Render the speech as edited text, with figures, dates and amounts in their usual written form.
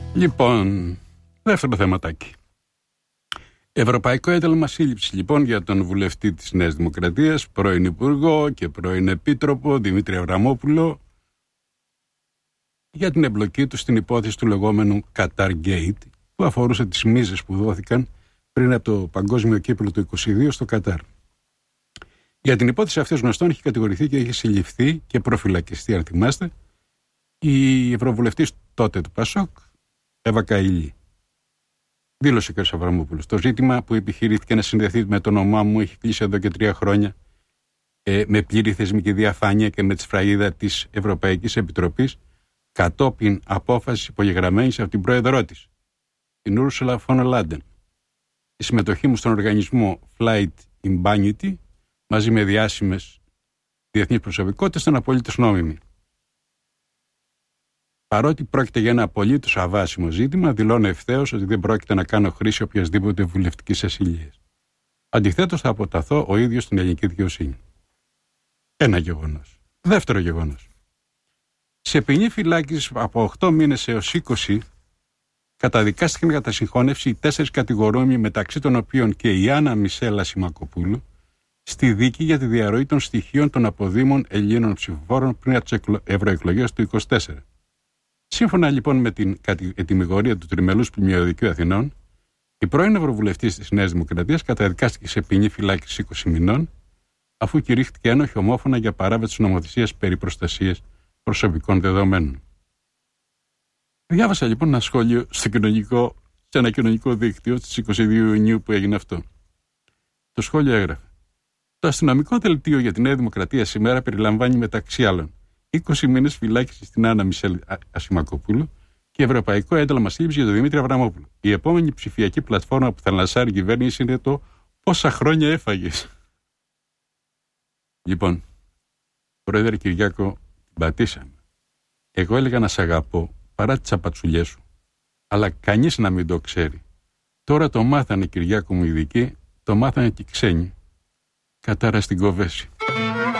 Λοιπόν, δεύτερο θεματάκι. Ευρωπαϊκό ένταλμα σύλληψης λοιπόν για τον βουλευτή της Νέας Δημοκρατίας, πρώην Υπουργό και πρώην Επίτροπο Δημήτρη Αβραμόπουλο, για την εμπλοκή του στην υπόθεση του λεγόμενου Qatar Gate, που αφορούσε τις μίζες που δόθηκαν πριν από το Παγκόσμιο Κύπελλο του 2022 στο Κατάρ. Για την υπόθεση αυτή, γνωστόν, έχει κατηγορηθεί και έχει συλληφθεί και προφυλακιστεί, αν θυμάστε, η Ευρωβουλευτής τότε του ΠΑΣΟΚ, Εύα Καηλή. Δήλωσε ο κ. Αβραμόπουλος: το ζήτημα που επιχειρήθηκε να συνδεθεί με το όνομά μου έχει κλείσει εδώ και 3 χρόνια με πλήρη θεσμική διαφάνεια και με τη σφραγίδα της Ευρωπαϊκής Επιτροπής, κατόπιν απόφαση υπογεγραμμένη από την πρόεδρό της, την Ursula von der Leyen. Η συμμετοχή μου στον οργανισμό Flight Impunity, μαζί με διάσημες διεθνείς προσωπικότητες, ήταν απολύτως νόμιμη. Παρότι πρόκειται για ένα απολύτως αβάσιμο ζήτημα, δηλώνω ευθέως ότι δεν πρόκειται να κάνω χρήση οποιασδήποτε βουλευτικής ασυλίας. Αντιθέτως, θα αποταθώ ο ίδιος στην ελληνική δικαιοσύνη. Ένα γεγονός. Δεύτερο γεγονός. Σε ποινή φυλάκισης από 8 μήνες έως 20, καταδικάστηκαν κατά συγχώνευση οι 4 κατηγορούμενοι, μεταξύ των οποίων και η Άννα Μισέλα Σιμακοπούλου, στη δίκη για τη διαρροή των στοιχείων των αποδήμων Ελλήνων ψηφοφόρων πριν από τις ευρωεκλογές του 2024. Σύμφωνα λοιπόν με την ετυμηγορία του Τριμελούς Πλημμυρωδικείου Αθηνών, η πρώην Ευρωβουλευτής της Νέας Δημοκρατίας καταδικάστηκε σε ποινή φυλάκισης 20 μηνών, αφού κηρύχθηκε ένοχη ομόφωνα για παράβαση της νομοθεσίας περί προστασίας προσωπικών δεδομένων. Διάβασα λοιπόν ένα σχόλιο σε ένα κοινωνικό δίκτυο στις 22 Ιουνίου που έγινε αυτό. Το σχόλιο έγραφε: το αστυνομικό δελτίο για τη Νέα Δημοκρατία σήμερα περιλαμβάνει μεταξύ άλλων 20 μήνες φυλάκιση στην Άννα Μισέλ Ασημακοπούλου και ευρωπαϊκό ένταλμα σύλληψης για τον Δημήτρη Αβραμόπουλο. Η επόμενη ψηφιακή πλατφόρμα που θα λανσάρει η κυβέρνηση είναι το «Πόσα χρόνια έφαγες». Λοιπόν, Πρόεδρε Κυριάκο, την πατήσαμε. Εγώ έλεγα να σ' αγαπώ παρά τις απατσουλιές σου, αλλά κανείς να μην το ξέρει. Τώρα το μάθανε, Κυριάκο μου, ειδικοί, το μάθανε και οι ξένοι. Κατάρα στην κοβέση.